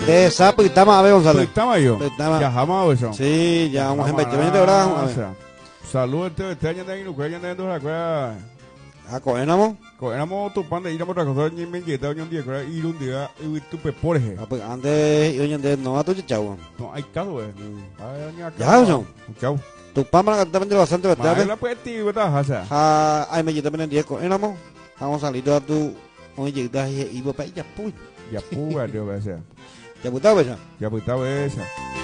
De esa Pitama, a ver, González. Pitama yo. Pitama. Ya jamás eso. Sí, ya vamos en 20 horas. A ver. Saludos este año de Inuque, año de la cueva. A Coenamo. Éramos tu pan de ir a otra cosa, ni me quedé un día, que ir un día y tu peporje. Ah, pues antes, yo no a tu chavo. No hay caso, Ya, son. Chao. Tu pama también bastante, ¿verdad? La pues tío, ¿verdad? Hasa. Ay, me también en 10 Coenamo. Vamos a salir a tu. Oye, y vos para ella, pues. Ya puga, Dios, esa. Ya, pues, Ya pues, esa.